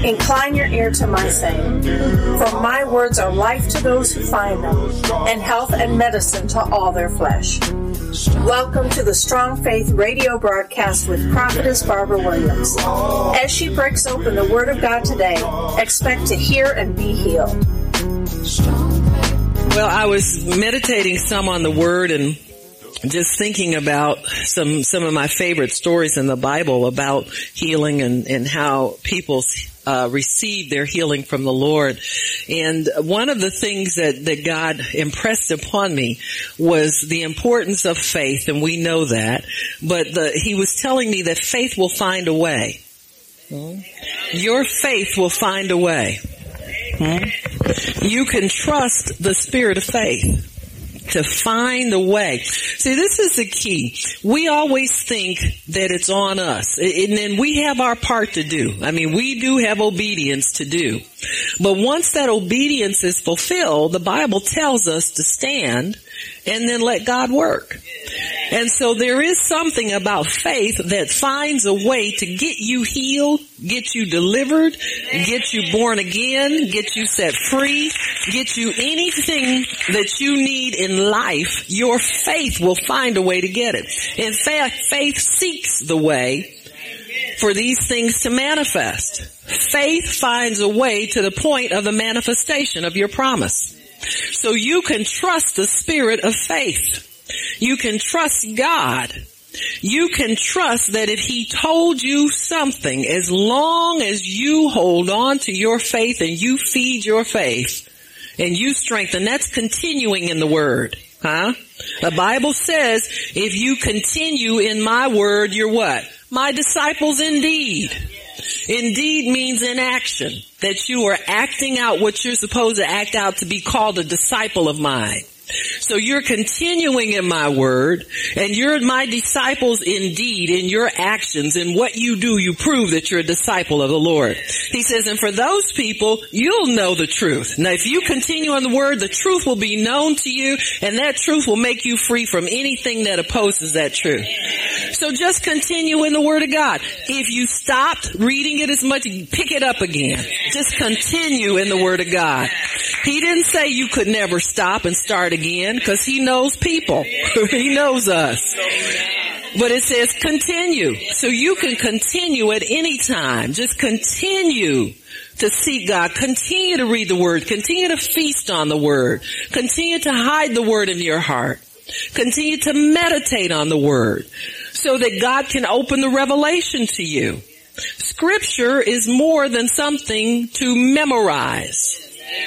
Incline your ear to my saying, for my words are life to those who find them, and health and medicine to all their flesh. Welcome to the Strong Faith radio broadcast with Prophetess Barbara Williams. As she breaks open the Word of God today, expect to hear and be healed. Well, I was meditating some on the Word and just thinking about some of my favorite stories in the Bible about healing and how people receive their healing from the Lord. And one of the things that God impressed upon me was the importance of faith, and we know that. But He was telling me that faith will find a way. Your faith will find a way. You can trust the spirit of faith to find a way. See, this is the key. We always think that it's on us, and then we have our part to do. I mean, we do have obedience to do. But once that obedience is fulfilled, the Bible tells us to stand and then let God work. And so there is something about faith that finds a way to get you healed, get you delivered, get you born again, get you set free, get you anything that you need in life. Your faith will find a way to get it. In fact, faith seeks the way for these things to manifest. Faith finds a way to the point of the manifestation of your promise. So you can trust the spirit of faith. You can trust God. You can trust that if He told you something, as long as you hold on to your faith and you feed your faith and you strengthen, that's continuing in the Word. The Bible says, if you continue in my word, you're what? My disciples indeed. Indeed means in action, that you are acting out what you're supposed to act out to be called a disciple of mine. So you're continuing in my word, and you're my disciples indeed in your actions. In what you do, you prove that you're a disciple of the Lord. He says, and for those people, you'll know the truth. Now, if you continue on the word, the truth will be known to you, and that truth will make you free from anything that opposes that truth. So just continue in the Word of God. If you stopped reading it as much, pick it up again. Just continue in the Word of God. He didn't say you could never stop and start again, because He knows people. He knows us. But it says continue. So you can continue at any time. Just continue to seek God. Continue to read the Word. Continue to feast on the Word. Continue to hide the Word in your heart. Continue to meditate on the Word so that God can open the revelation to you. Scripture is more than something to memorize.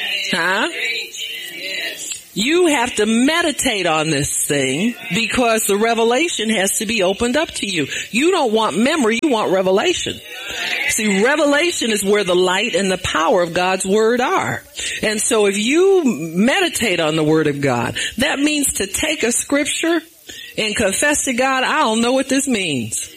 You have to meditate on this thing because the revelation has to be opened up to you. You don't want memory, you want revelation. See, revelation is where the light and the power of God's Word are. And so if you meditate on the Word of God, that means to take a scripture and confess to God, I don't know what this means.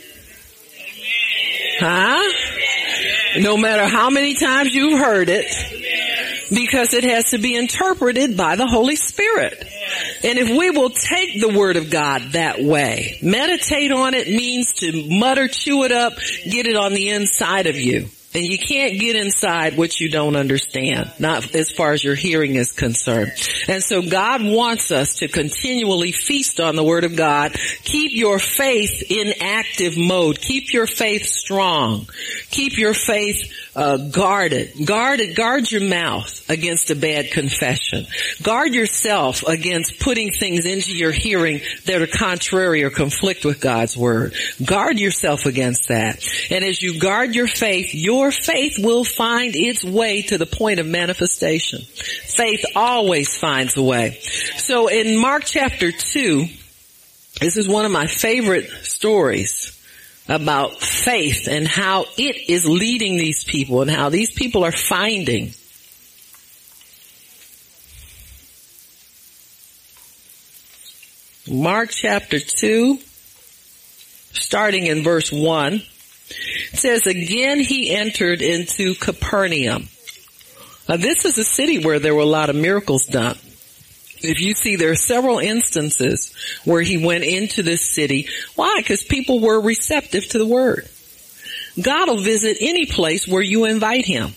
No matter how many times you've heard it, because it has to be interpreted by the Holy Spirit. And if we will take the Word of God that way, meditate on it means to mutter, chew it up, get it on the inside of you. And you can't get inside what you don't understand, not as far as your hearing is concerned. And so God wants us to continually feast on the Word of God. Keep your faith in active mode. Keep your faith strong. Keep your faith guarded. Guard your mouth against a bad confession. Guard yourself against putting things into your hearing that are contrary or conflict with God's Word. Guard yourself against that. And as you guard your faith will find its way to the point of manifestation. Faith always finds a way. So in Mark chapter 2, this is one of my favorite stories about faith and how it is leading these people and how these people are finding. Mark chapter 2, starting in verse 1. It says, again he entered into Capernaum. Now this is a city where there were a lot of miracles done. If you see, there are several instances where he went into this city. Why? Because people were receptive to the word. God will visit any place where you invite him.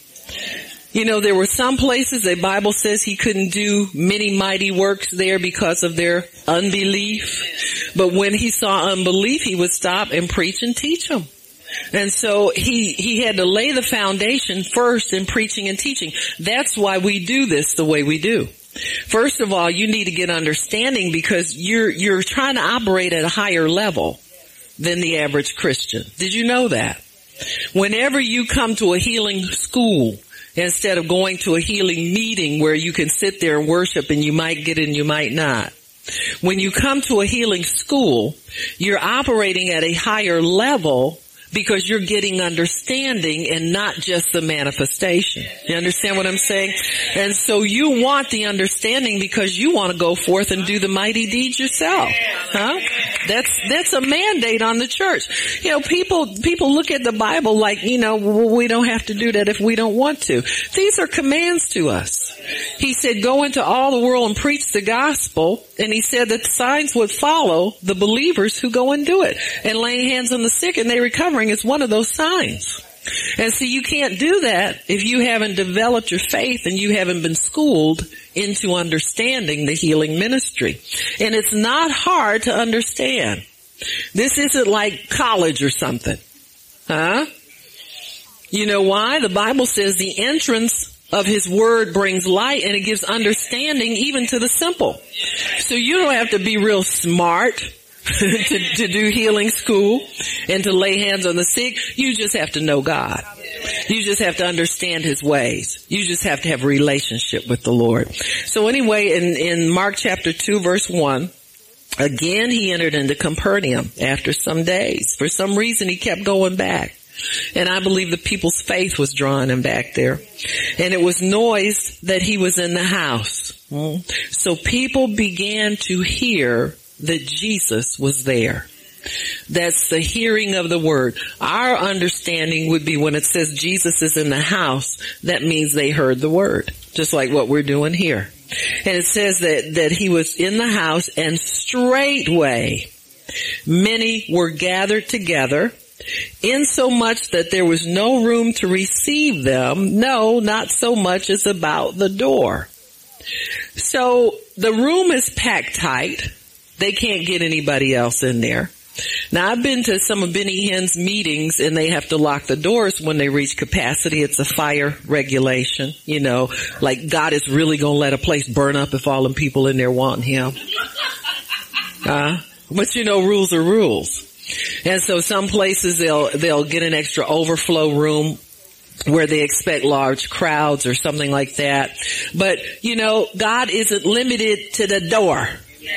You know, there were some places the Bible says he couldn't do many mighty works there because of their unbelief. But when he saw unbelief, he would stop and preach and teach them. And so he had to lay the foundation first in preaching and teaching. That's why we do this the way we do. First of all, you need to get understanding because you're trying to operate at a higher level than the average Christian. Did you know that? Whenever you come to a healing school, instead of going to a healing meeting where you can sit there and worship and you might get it and you might not. When you come to a healing school, you're operating at a higher level because you're getting understanding and not just the manifestation. You understand what I'm saying? And so you want the understanding because you want to go forth and do the mighty deeds yourself. Huh? That's a mandate on the church. You know, people look at the Bible like, you know, well, we don't have to do that if we don't want to. These are commands to us. He said, go into all the world and preach the gospel. And he said that signs would follow the believers who go and do it. And laying hands on the sick and they recovering is one of those signs. And see, you can't do that if you haven't developed your faith and you haven't been schooled into understanding the healing ministry. And it's not hard to understand. This isn't like college or something. Huh? You know why? The Bible says the entrance of his word brings light and it gives understanding even to the simple. So you don't have to be real smart to do healing school and to lay hands on the sick. You just have to know God. You just have to understand his ways. You just have to have a relationship with the Lord. So anyway, in Mark chapter 2 verse 1, again he entered into Capernaum after some days. For some reason he kept going back. And I believe the people's faith was drawing him back there. And it was noise that he was in the house. So people began to hear that Jesus was there. That's the hearing of the word. Our understanding would be when it says Jesus is in the house, that means they heard the word. Just like what we're doing here. And it says that he was in the house and straightway many were gathered together, insomuch that there was no room to receive them, no, not so much as about the door. So the room is packed tight. They can't get anybody else in there. Now I've been to some of Benny Hinn's meetings and they have to lock the doors when they reach capacity. It's a fire regulation, you know, like God is really going to let a place burn up if all them people in there want him. But you know, rules are rules. And so some places they'll get an extra overflow room where they expect large crowds or something like that. But you know, God isn't limited to the door.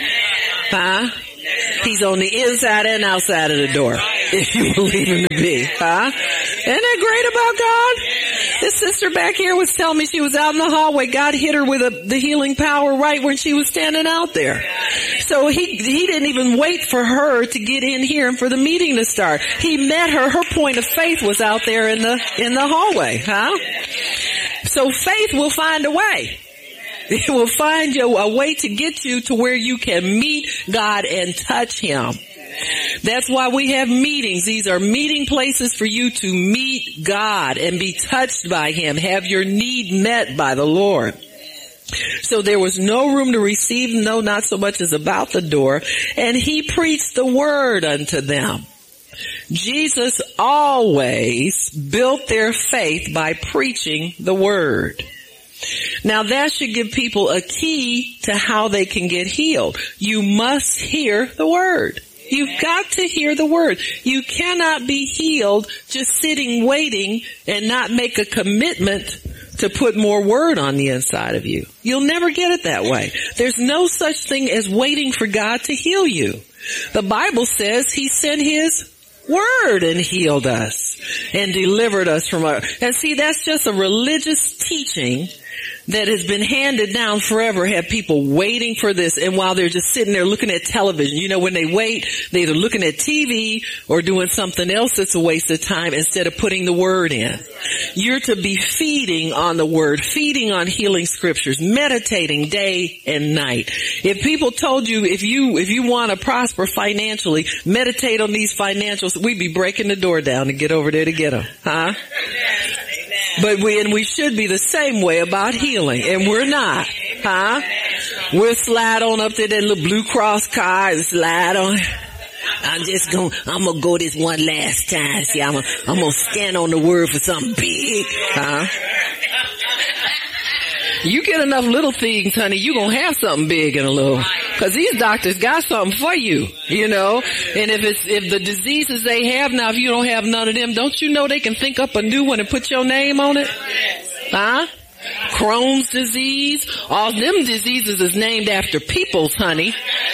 Huh? He's on the inside and outside of the door, if you believe him to be. Huh? Isn't that great about God? This sister back here was telling me she was out in the hallway. God hit her with the healing power right when she was standing out there. So he didn't even wait for her to get in here and for the meeting to start. He met her. Her point of faith was out there in the hallway. Huh? So faith will find a way. It will find you a way to get you to where you can meet God and touch him. That's why we have meetings. These are meeting places for you to meet God and be touched by him. Have your need met by the Lord. So there was no room to receive, no, not so much as about the door. And he preached the word unto them. Jesus always built their faith by preaching the word. Now that should give people a key to how they can get healed. You must hear the word. You've got to hear the word. You cannot be healed just sitting waiting and not make a commitment to put more word on the inside of you. You'll never get it that way. There's no such thing as waiting for God to heal you. The Bible says he sent his word and healed us and delivered us from our... And see, that's just a religious teaching that has been handed down forever, have people waiting for this. And while they're just sitting there looking at television, you know, when they wait, they're either looking at TV or doing something else that's a waste of time instead of putting the word in. You're to be feeding on the word, feeding on healing scriptures, meditating day and night. If people told you if you want to prosper financially, meditate on these financials, we'd be breaking the door down to get over over there to get them, huh? But we should be the same way about healing, and we're not, huh? We'll slide on up to that little Blue Cross car and slide on. I'm gonna go this one last time. See, I'm gonna stand on the word for something big, huh? You get enough little things, honey, you gonna have something big in a little. Cause these doctors got something for you, you know. And if the diseases they have now, if you don't have none of them, don't you know they can think up a new one and put your name on it? Huh? Crohn's disease. All them diseases is named after peoples, honey.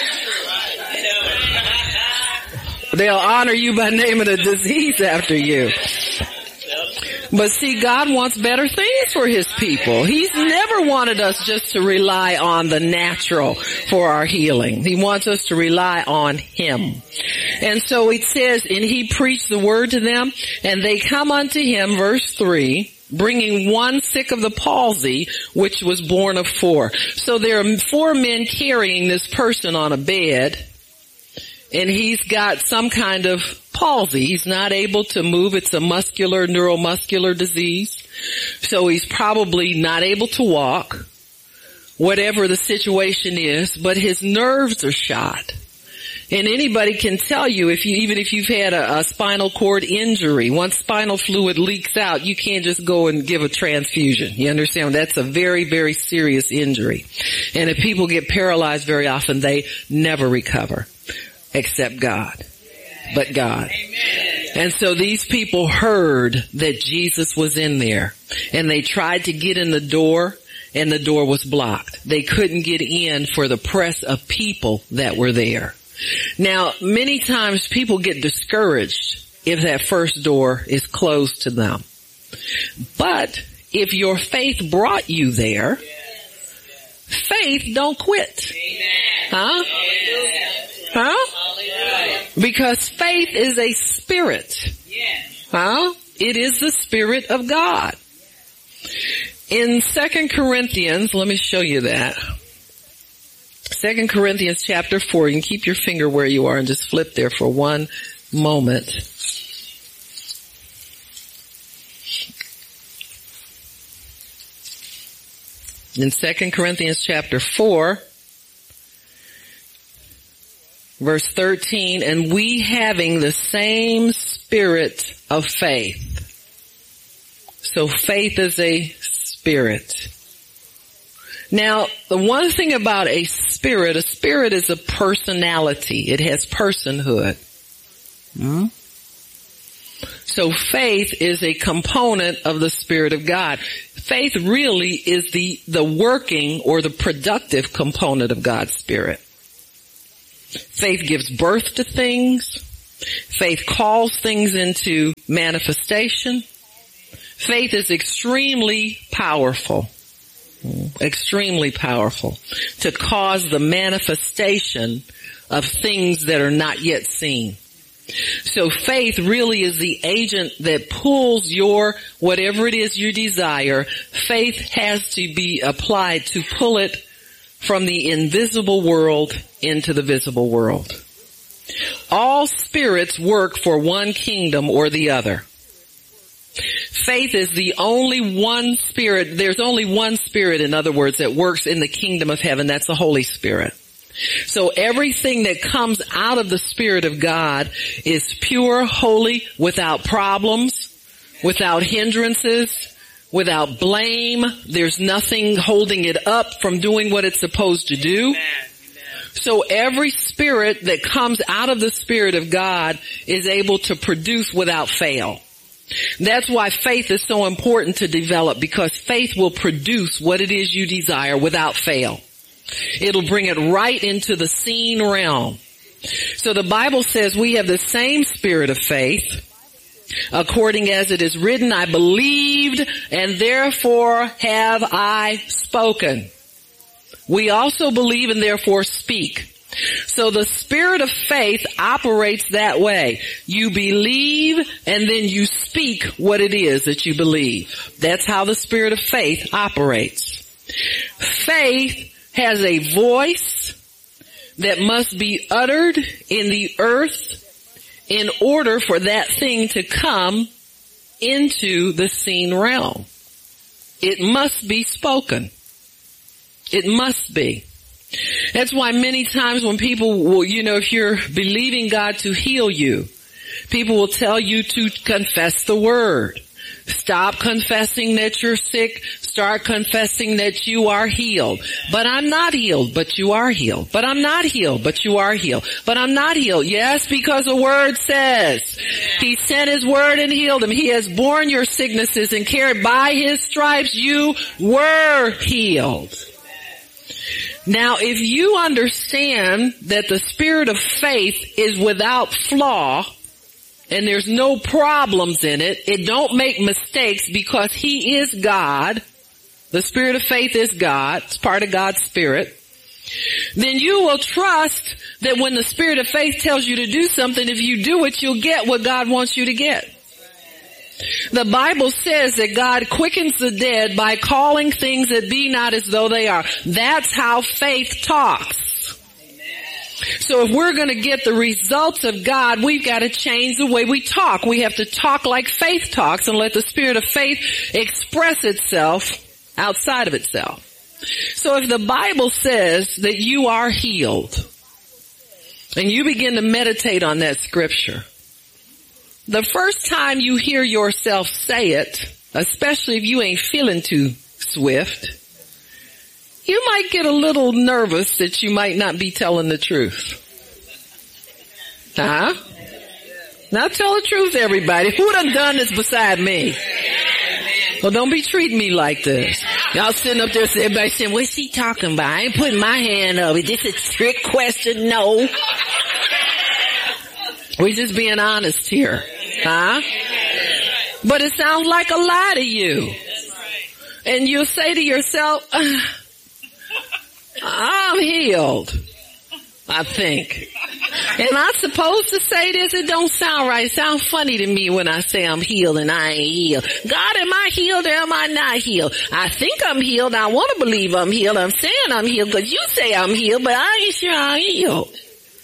They'll honor you by naming a disease after you. But see, God wants better things for his people. He's never wanted us just to rely on the natural for our healing. He wants us to rely on him. And so it says, and he preached the word to them, and they come unto him, verse 3, bringing one sick of the palsy, which was born of 4. So there are 4 men carrying this person on a bed, and he's got some kind of palsy. He's not able to move. It's a neuromuscular disease. So he's probably not able to walk, whatever the situation is, but his nerves are shot. And anybody can tell you, even if you've had a spinal cord injury, once spinal fluid leaks out, you can't just go and give a transfusion. You understand? That's a very, very serious injury. And if people get paralyzed very often, they never recover. Except God. But God. And so these people heard that Jesus was in there, and they tried to get in the door, and the door was blocked. They couldn't get in for the press of people that were there. Now, many times people get discouraged if that first door is closed to them. But if your faith brought you there, faith don't quit. Huh? Huh? Because faith is a spirit. Huh? It is the Spirit of God. In 2 Corinthians, let me show you that. 2 Corinthians chapter 4, you can keep your finger where you are and just flip there for one moment. In 2 Corinthians chapter 4, verse 13, and we having the same spirit of faith. So faith is a spirit. Now, the one thing about a spirit is a personality. It has personhood. So faith is a component of the Spirit of God. Faith really is the working or the productive component of God's Spirit. Faith gives birth to things. Faith calls things into manifestation. Faith is extremely powerful to cause the manifestation of things that are not yet seen. So faith really is the agent that pulls your, whatever it is you desire, faith has to be applied to pull it from the invisible world into the visible world. All spirits work for one kingdom or the other. Faith is the only one spirit, there's only one spirit, in other words, that works in the kingdom of heaven. That's the Holy Spirit. So everything that comes out of the Spirit of God is pure, holy, without problems, without hindrances, without blame. There's nothing holding it up from doing what it's supposed to do. So every spirit that comes out of the Spirit of God is able to produce without fail. That's why faith is so important to develop, because faith will produce what it is you desire without fail. It'll bring it right into the seen realm. So the Bible says we have the same spirit of faith, according as it is written, I believed and therefore have I spoken. We also believe and therefore speak. So the spirit of faith operates that way. You believe and then you speak what it is that you believe. That's how the spirit of faith operates. Faith has a voice that must be uttered in the earth in order for that thing to come into the seen realm. It must be spoken. It must be. That's why many times when people will, if you're believing God to heal you, people will tell you to confess the word. Stop confessing that you're sick. Start confessing that you are healed. But I'm not healed, but you are healed. But I'm not healed, but you are healed. But I'm not healed. Yes, because the word says he sent his word and healed him. He has borne your sicknesses and carried by his stripes you were healed. Now, if you understand that the spirit of faith is without flaw, and there's no problems in it, it don't make mistakes because he is God. The spirit of faith is God. It's part of God's spirit. Then you will trust that when the spirit of faith tells you to do something, if you do it, you'll get what God wants you to get. The Bible says that God quickens the dead by calling things that be not as though they are. That's how faith talks. So if we're going to get the results of God, we've got to change the way we talk. We have to talk like faith talks and let the spirit of faith express itself outside of itself. So if the Bible says that you are healed and you begin to meditate on that scripture, the first time you hear yourself say it, especially if you ain't feeling too swift, you might get a little nervous that you might not be telling the truth. Huh? Now tell the truth, everybody. Who done this beside me? Well, don't be treating me like this. Y'all sitting up there, everybody saying, what's she talking about? I ain't putting my hand up. Is this a trick question? No. We're just being honest here. Huh? But it sounds like a lie to you. And you'll say to yourself, I'm healed, I think. Am I supposed to say this? It don't sound right. It sounds funny to me when I say I'm healed and I ain't healed. God, am I healed or am I not healed? I think I'm healed. I want to believe I'm healed. I'm saying I'm healed because you say I'm healed, but I ain't sure I'm healed.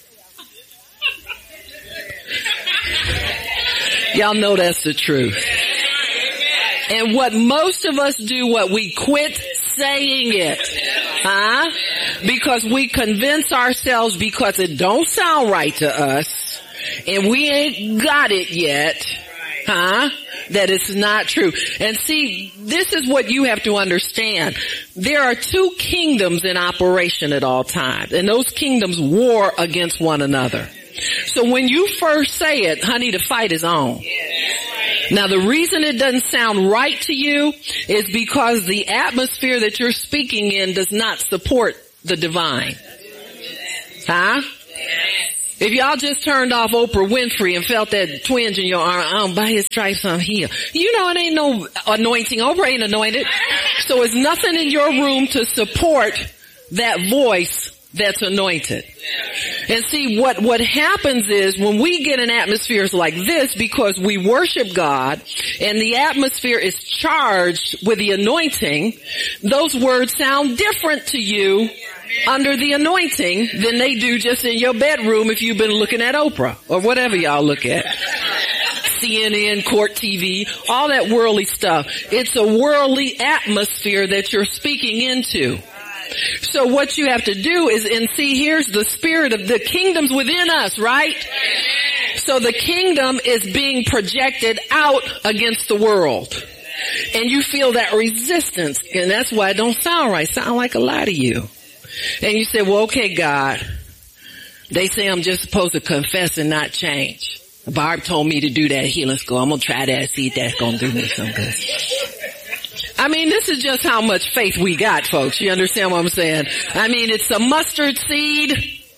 Y'all know that's the truth. And what most of us do, we quit saying it. Huh? Because we convince ourselves because it don't sound right to us and we ain't got it yet, huh? That it's not true. And see, this is what you have to understand. There are two kingdoms in operation at all times, and those kingdoms war against one another. So when you first say it, honey, the fight is on. Now the reason it doesn't sound right to you is because the atmosphere that you're speaking in does not support the divine. Huh? If y'all just turned off Oprah Winfrey and felt that twinge in your arm, by his stripes I'm healed. You know it ain't no anointing. Oprah ain't anointed. So it's nothing in your room to support that voice that's anointed. And see, what happens is when we get in atmospheres like this, because we worship God and the atmosphere is charged with the anointing, those words sound different to you under the anointing than they do just in your bedroom if you've been looking at Oprah or whatever y'all look at. CNN, Court TV, all that worldly stuff. It's a worldly atmosphere that you're speaking into. So what you have to do is, and see, here's the spirit of the kingdom's within us, right? So the kingdom is being projected out against the world. And you feel that resistance, and that's why it don't sound right. Sound like a lie to you. And you say, well, okay, God, they say I'm just supposed to confess and not change. Barb told me to do that healing school. I'm going to try that, see if that's going to do me some good. I mean, this is just how much faith we got, folks. You understand what I'm saying? I mean, it's a mustard seed.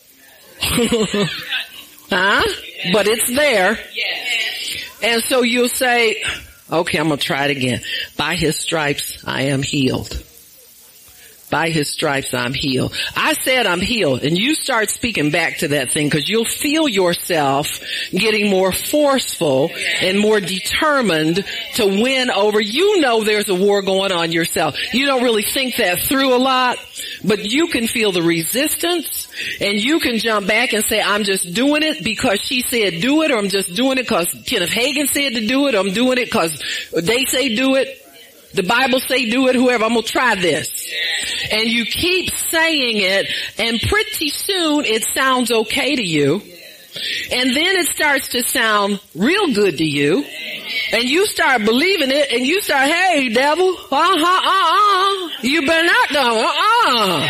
Huh? But it's there. And so you'll say, okay, I'm going to try it again. By his stripes, I am healed. By his stripes, I'm healed. I said I'm healed. And you start speaking back to that thing because you'll feel yourself getting more forceful and more determined to win over. You know there's a war going on yourself. You don't really think that through a lot, but you can feel the resistance And you can jump back and say, I'm just doing it because she said do it, or I'm just doing it because Kenneth Hagin said to do it, or I'm doing it because they say do it, the Bible say do it, whoever, I'm going to try this. And you keep saying it, and pretty soon it sounds okay to you. And then it starts to sound real good to you. And you start believing it, and you start, hey, devil, you better not go,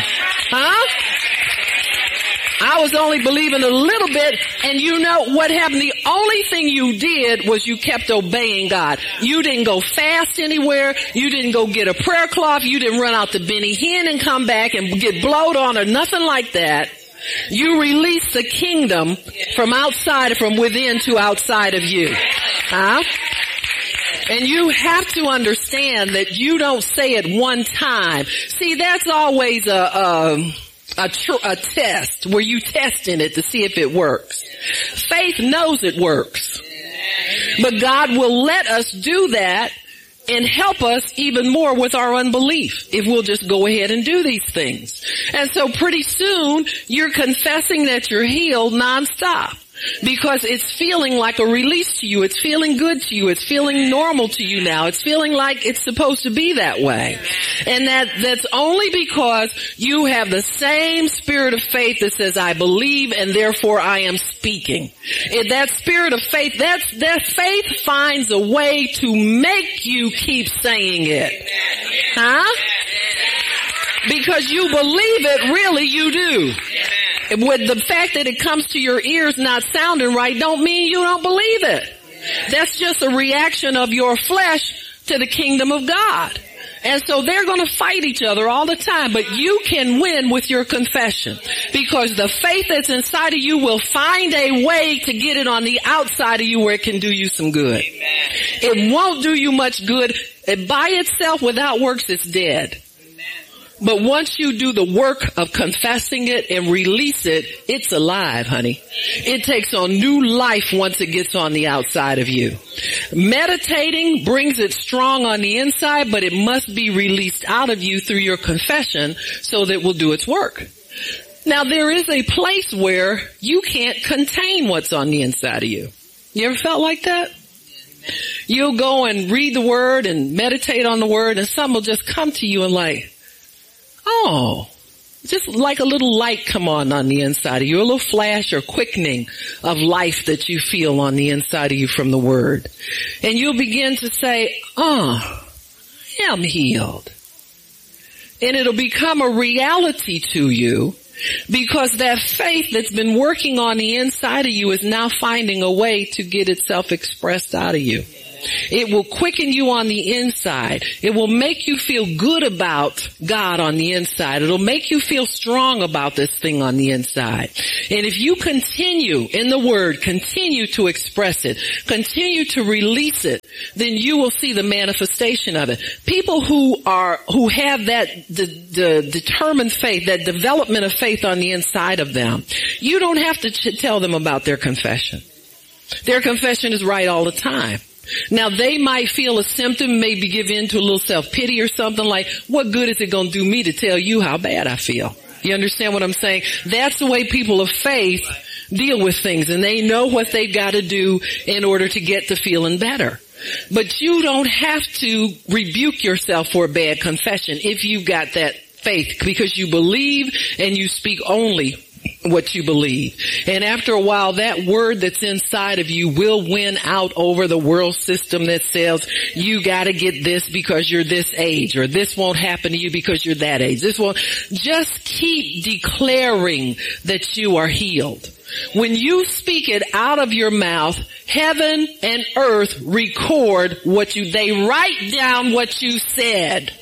I was only believing a little bit, and you know what happened? The only thing you did was you kept obeying God. You didn't go fast anywhere. You didn't go get a prayer cloth. You didn't run out to Benny Hinn and come back and get blowed on or nothing like that. You released the kingdom from outside, from within to outside of you. And you have to understand that you don't say it one time. See, that's always a test where you testing it to see if it works. Faith knows it works. But God will let us do that and help us even more with our unbelief if we'll just go ahead and do these things. And so pretty soon you're confessing that you're healed nonstop. Because it's feeling like a release to you. It's feeling good to you. It's feeling normal to you now. It's feeling like it's supposed to be that way. And that's only because you have the same spirit of faith that says, I believe and therefore I am speaking. That spirit of faith, that faith finds a way to make you keep saying it. Because you believe it, really you do. With the fact that it comes to your ears not sounding right don't mean you don't believe it. That's just a reaction of your flesh to the kingdom of God. And so they're going to fight each other all the time, but you can win with your confession because the faith that's inside of you will find a way to get it on the outside of you where it can do you some good. It won't do you much good. By itself, without works, it's dead. But once you do the work of confessing it and release it, it's alive, honey. It takes on new life once it gets on the outside of you. Meditating brings it strong on the inside, but it must be released out of you through your confession so that it will do its work. Now, there is a place where you can't contain what's on the inside of you. You ever felt like that? You'll go and read the word and meditate on the word, and something will just come to you and like, oh, just like a little light come on the inside of you, a little flash or quickening of life that you feel on the inside of you from the word. And you'll begin to say, oh, I'm healed. And it'll become a reality to you because that faith that's been working on the inside of you is now finding a way to get itself expressed out of you. It will quicken you on the inside. It will make you feel good about God on the inside. It'll make you feel strong about this thing on the inside. And if you continue in the word, continue to express it, continue to release it, then you will see the manifestation of it. People who have that the determined faith, that development of faith on the inside of them, you don't have to tell them about their confession. Their confession is right all the time. Now, they might feel a symptom, maybe give in to a little self-pity or something like, what good is it going to do me to tell you how bad I feel? You understand what I'm saying? That's the way people of faith deal with things, and they know what they've got to do in order to get to feeling better. But you don't have to rebuke yourself for a bad confession if you've got that faith, because you believe and you speak only what you believe. And after a while, that word that's inside of you will win out over the world system that says you got to get this because you're this age, or this won't happen to you because you're that age. This won't. Just keep declaring that you are healed. When you speak it out of your mouth, heaven and earth record they write down what you said.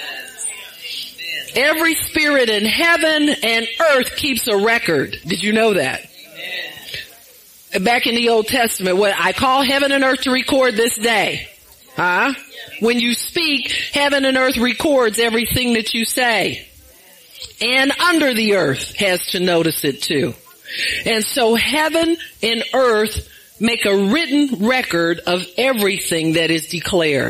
Every spirit in heaven and earth keeps a record. Did you know that? Amen. Back in the Old Testament, what I call heaven and earth to record this day. When you speak, heaven and earth records everything that you say. And under the earth has to notice it too. And so heaven and earth make a written record of everything that is declared.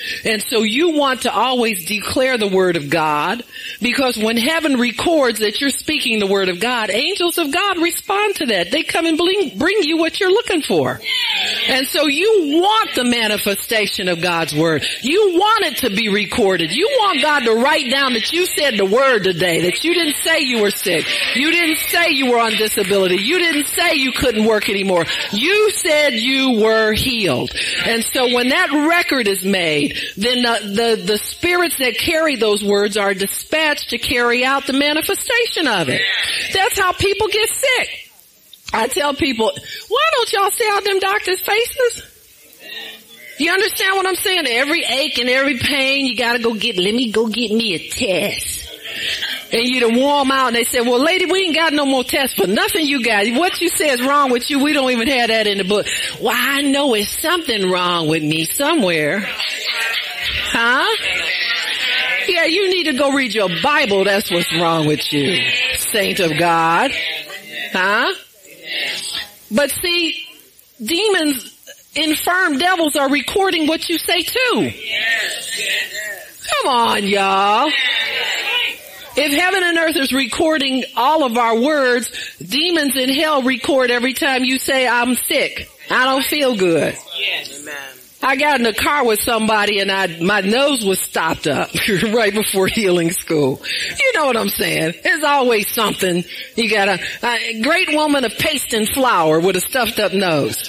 And so you want to always declare the word of God, because when heaven records that you're speaking the word of God, angels of God respond to that. They come and bring you what you're looking for. And so you want the manifestation of God's word. You want it to be recorded. You want God to write down that you said the word today, that you didn't say you were sick. You didn't say you were on disability. You didn't say you couldn't work anymore. You said you were healed. And so when that record is made, then the spirits that carry those words are dispatched to carry out the manifestation of it. That's how people get sick. I tell people, why don't y'all see out them doctors' faces? You understand what I'm saying? Every ache and every pain, you gotta let me go get me a test. And you done warm out and they say, well lady, we ain't got no more tests for nothing you got. What you say is wrong with you, we don't even have that in the book. Well, I know it's something wrong with me somewhere. Huh? Yeah, you need to go read your Bible. That's what's wrong with you, saint of God. Huh? But see, demons, infirm devils are recording what you say too. Come on, y'all. If heaven and earth is recording all of our words, demons in hell record every time you say, I'm sick. I don't feel good. I got in a car with somebody and my nose was stopped up right before healing school. You know what I'm saying? There's always something. You got a great woman of paste and flour with a stuffed up nose.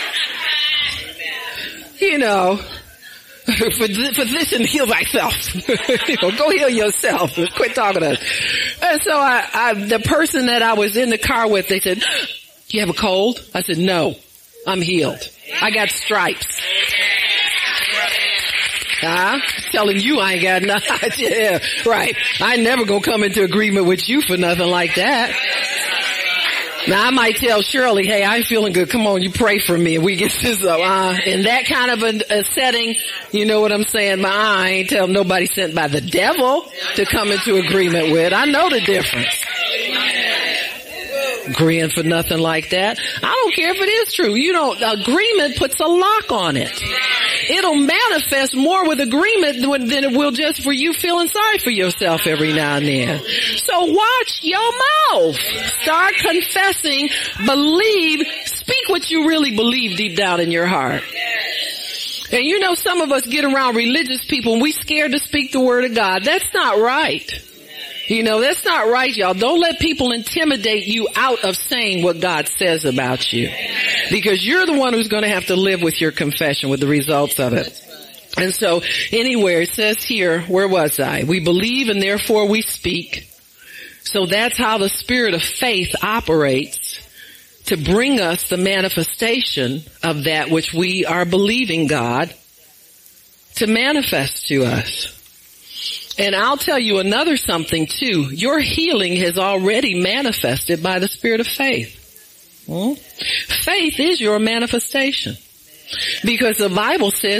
You know, physician, heal thyself. Go heal yourself. Quit talking to us. And so the person that I was in the car with, they said, do you have a cold? I said, no, I'm healed. I got stripes. Telling you I ain't got nothing. Yeah, right. I ain't never gonna come into agreement with you for nothing like that. Now I might tell Shirley, hey, I'm feeling good. Come on, you pray for me and we get this up. In that kind of a setting, you know what I'm saying? I ain't tell nobody sent by the devil to come into agreement with. I know the difference. Agreeing for nothing like that. I don't care if it is true. You know, agreement puts a lock on it. It'll manifest more with agreement than it will just for you feeling sorry for yourself every now and then. So watch your mouth. Start confessing, believe, speak what you really believe deep down in your heart. And you know, some of us get around religious people and we scared to speak the word of God. That's not right. You know, that's not right, y'all. Don't let people intimidate you out of saying what God says about you. Because you're the one who's going to have to live with your confession, with the results of it. And so, anywhere, it says here, where was I? We believe and therefore we speak. So that's how the spirit of faith operates to bring us the manifestation of that which we are believing God to manifest to us. And I'll tell you another something too. Your healing has already manifested by the spirit of faith. Faith is your manifestation. Because the Bible says